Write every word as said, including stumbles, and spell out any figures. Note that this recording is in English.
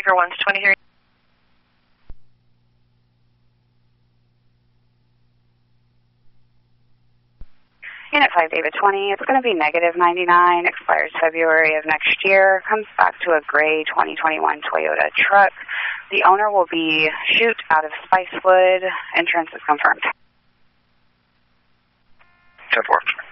Baker one twenty-three. Unit five, David twenty, it's going to be negative ninety-nine, expires February of next year, comes back to a gray twenty twenty-one Toyota truck. The owner will be Shoot out of Spicewood. Insurance is confirmed. ten four.